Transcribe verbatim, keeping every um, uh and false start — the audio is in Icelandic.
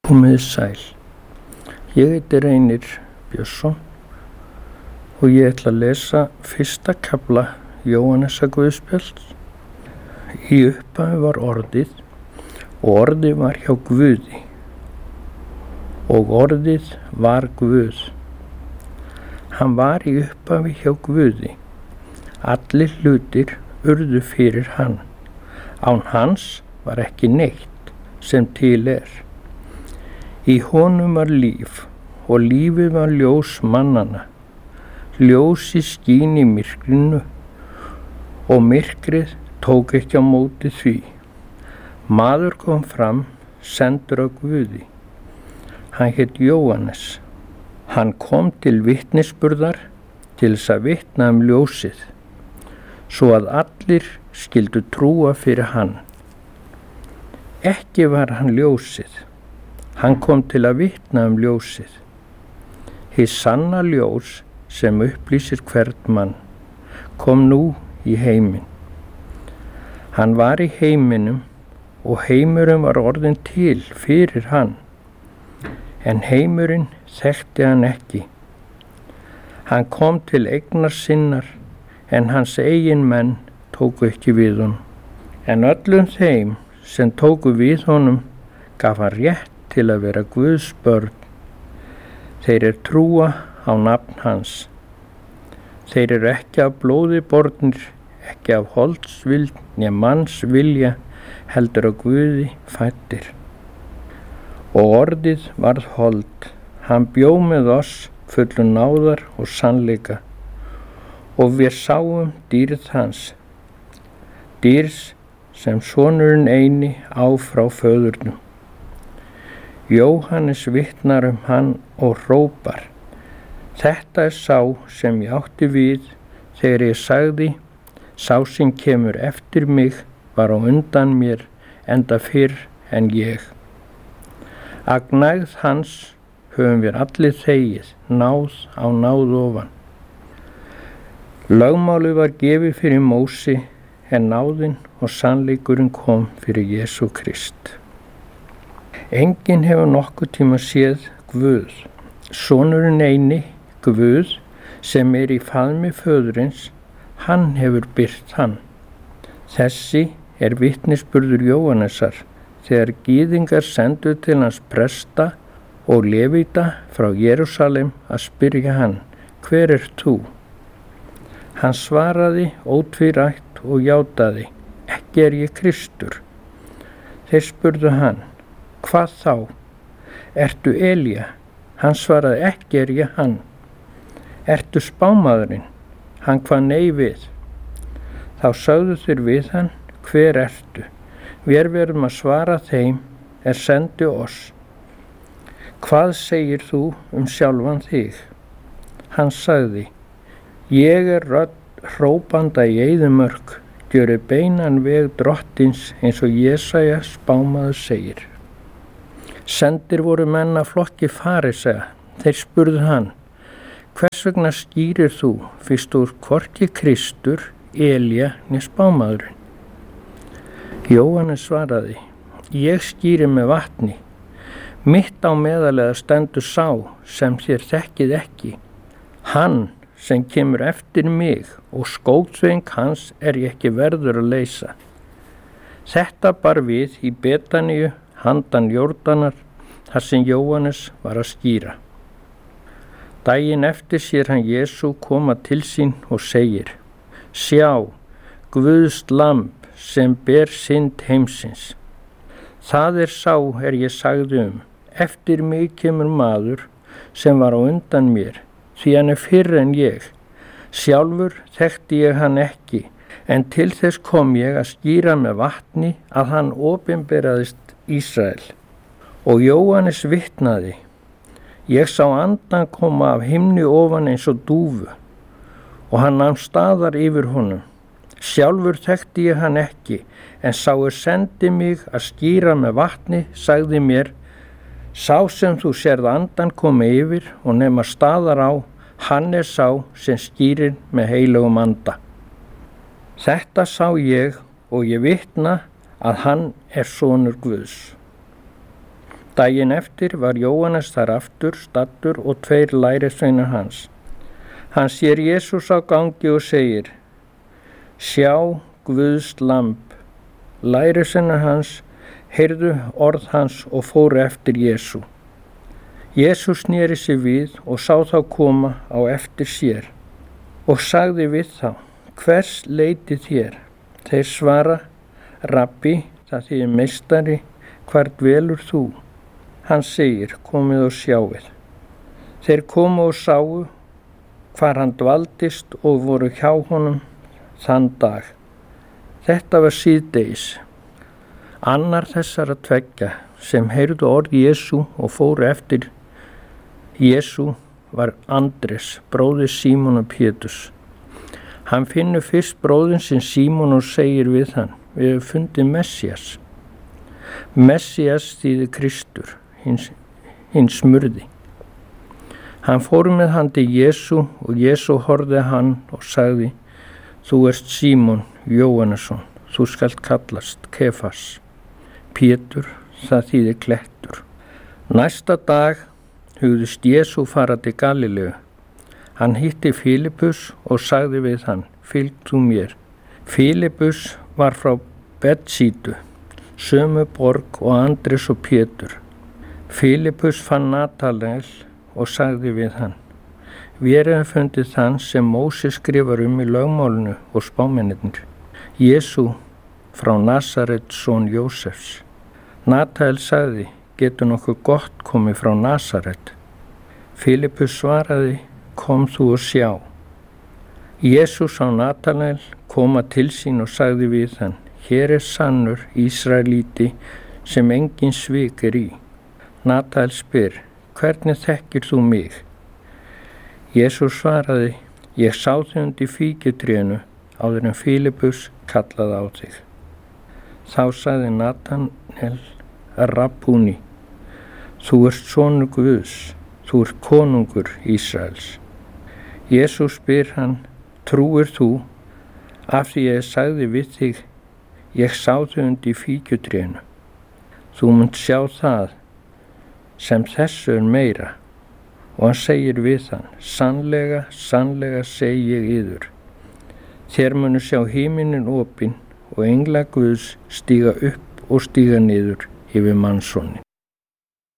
Komiði sæl. Ég heiti Reynir Björnsson og ég ætla að lesa fyrsta kafla Jóhannesarguðspjalls. Í upphafi var orðið og orðið var hjá Guði og orðið var Guð. Hann var í upphafi hjá Guði. Allir hlutir urðu fyrir hann. Án hans var ekki neitt sem til er. Í honum var líf og lífið var ljós mannanna. Ljósið skín í myrkrinu og myrkrið tók ekki á móti því. Maður kom fram, sendur af Guði. Hann hét Jóhannes. Hann kom til vitnisburðar til þess að vitna um ljósið, svo að allir skyldu trúa fyrir hann. Ekki var hann ljósið. Hann kom til að vitna um ljósið. Hið sanna ljós sem upplýsir hvern mann kom nú í heiminn. Hann var í heiminum og heimurinn var orðinn til fyrir hann, en heimurinn þekkti hann ekki. Hann kom til eignar sinnar, en hans eigin menn tóku ekki við honum. En öllum þeim sem tóku við honum gaf hann rétt til að vera Guðs börn. Þeir er trúa á nafn hans. Þeir eru ekki af blóði bornir, ekki af holdsvild né manns vilja, heldur af Guði fæddir. Og orðið varð hold. Hann bjó með oss fullu náðar og sannleika, og við sáum dýrð hans, dýrs sem sonurinn eini á frá föðurnum. Jóhannes vitnar um hann og hrópar: Þetta er sá sem ég átti við þegar ég sagði, sá sem kemur eftir mig var á undan mér enda fyrr en ég. Að gnægð hans höfum við allir þegið, náð á náð ofan. Lögmálið var gefið fyrir Mósi, en náðin og sannleikurinn kom fyrir Jesú Krist. Enginn hefur nokkuð tíma séð Guð. Sonurinn eini, Guð, sem er í faðmi föðurins, hann hefur birt hann. Þessi er vitnisburður Jóhannesar, þegar gyðingar sendu til hans presta og levita frá Jerúsalem að spyrja hann: Hver ert þú? Hann svaraði ótvírætt og játaði: Ekki er ég Kristur. Þeir spurðu hann: Hvað þá? Ertu Elía? Hann svaraði: Ekki er ég hann. Ertu spámaðurinn? Hann kvað nei við. Þá sögðu þeir við hann: Hver ertu? Við verðum að svara þeim er sendi oss. Hvað segir þú um sjálfan þig? Hann sagði: Ég er rödd hrópanda í eyðimörk, gjöri beinan veg drottins, eins og Jesaja spámaður segir. Sendir voru menn af flokki farisea. Þeir spurðu hann: Hvers vegna skýrir þú, fyrst þú ert hvorki Kristur, Elía né spámaðurinn? Jóhannes svaraði: Ég skýri með vatni. Mitt á meðalega stendur sá sem þér þekkið ekki. Hann sem kemur eftir mig, og skótsving hans er ég ekki verður að leysa. Þetta bar við í Betaníu handan Jórdanar, þar sem Jóhannes var að skýra. Daginn eftir sér hann Jesú koma til sín og segir: Sjá, Guðs lamb sem ber synd heimsins. Það er sá er ég sagði um: Eftir mig kemur maður sem var á undan mér, því hann er fyrr en ég. Sjálfur þekkti ég hann ekki, en til þess kom ég að skýra með vatni að hann opinberaðist Ísrael. Og Jóhannes vitnaði: Ég sá andan koma af himni ofan eins og dúfu, og hann nam staðar yfir honum. Sjálfur þekkti ég hann ekki, en sá er sendi mig að skýra með vatni, sagði mér: Sá sem þú sérð andan koma yfir og nema staðar á, hann er sá sem skýrir með heilugum anda. Þetta sá ég og ég vitna að hann er sonur Guðs. Daginn eftir var Jóhannes þar aftur staddur og tveir lærisveinar hans. Hann sér Jesús á gangi og segir: Sjá Guðs lamb. Lærisveinar hans heyrðu orð hans og fóru eftir Jesú. Jesús sneri sig við og sá þá koma á eftir sér og sagði við þá: Hvers leitið þér? Þeir svara: Rabbi, það þýðir meistari, hvar dvelur þú? Hann segir: Komið og sjáið. Þeir komu og sáu hvar hann dvaldist og voru hjá honum þann dag. Þetta var síðdegis. Annar þessara tveggja sem heyrðu orð Jesú og fóru eftir Jesú var Andrés, bróðir Símon og Péturs. Hann finnur fyrst bróðin sinn Símon og segir við hann: Við höfum fundið Messías. Messías þýðir Kristur, hins, hins smurði. Hann fór með hann til Jesú og Jesú horfði hann og sagði: Þú ert Símon Jóhannesson, þú skalt kallast Kefas. Pétur, það þýðir klettur. Næsta dag hugðist Jesú fara til Galileu. Hann hitti Fílipus og sagði við hann: Fylg þú mér. Fílipus var frá Betsídu, sömu borg og Andrés og Pétur. Fílipus fann Natanael og sagði við hann: Við erum fundið þann sem Móses skrifar um í lögmálinu og spámennirnir, Jesú frá Nasaret, son Jósefs. Natanael sagði: Getur nokkuð gott komið frá Nasaret? Fílipus svaraði: Kom þú og sjá. Jesús sá Natanael koma til sín og sagði við hann: Hér er sannur Ísraelíti sem engin svik er í. Natanael spyr: Hvernig þekkir þú mig? Jesús svaraði: Ég sá þig undir fíkjutrénu áður en Fílipus kallaði á þig. Þá sagði Natanael: Rabbúni, þú ert sonur Guðs, þú ert konungur Ísraels. Jesús spyr hann: Trúir þú af því ég sagði við þig: Ég sá þig undir fíkjutrénu? Þú munt sjá það sem þessu er meira. Og hann segir við hann: Sannlega, sannlega segi ég yður, þér munu sjá himinin opinn og engla Guðs stíga upp og stíga niður yfir mannssonin.